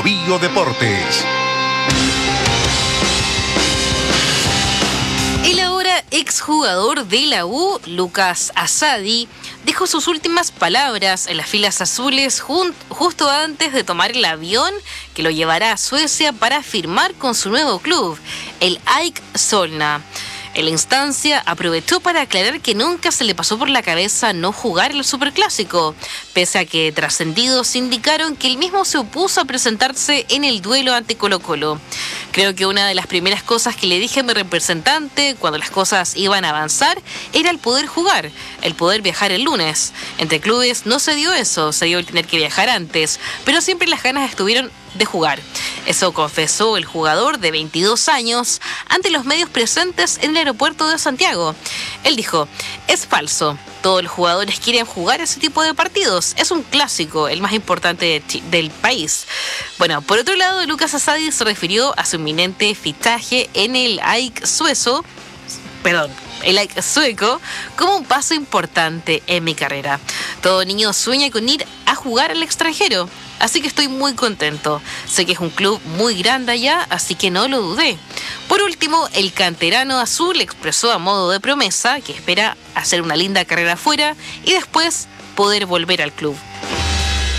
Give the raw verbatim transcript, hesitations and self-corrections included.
Bio Deportes. El ahora exjugador de la U, Lucas Asadi, dijo sus últimas palabras en las filas azules jun- justo antes de tomar el avión que lo llevará a Suecia para firmar con su nuevo club, el A I K Solna. En la instancia aprovechó para aclarar que nunca se le pasó por la cabeza no jugar el Superclásico, pese a que trascendidos indicaron que él mismo se opuso a presentarse en el duelo ante Colo-Colo. Creo que una de las primeras cosas que le dije a mi representante cuando las cosas iban a avanzar era el poder jugar, el poder viajar el lunes. Entre clubes no se dio eso, se dio el tener que viajar antes, pero siempre las ganas estuvieron de jugar. Eso confesó el jugador de veintidós años ante los medios presentes en el aeropuerto de Santiago. Él dijo, es falso, todos los jugadores quieren jugar ese tipo de partidos, es un clásico, el más importante de Chi- del país. Bueno, por otro lado, Lucas Asadi se refirió a su inminente fichaje en el A I K suezo, perdón, el A I K sueco, como un paso importante en mi carrera. Todo niño sueña con ir a jugar al extranjero, así que estoy muy contento. Sé que es un club muy grande allá, así que no lo dudé. Por último, el canterano azul expresó a modo de promesa que espera hacer una linda carrera afuera y después poder volver al club.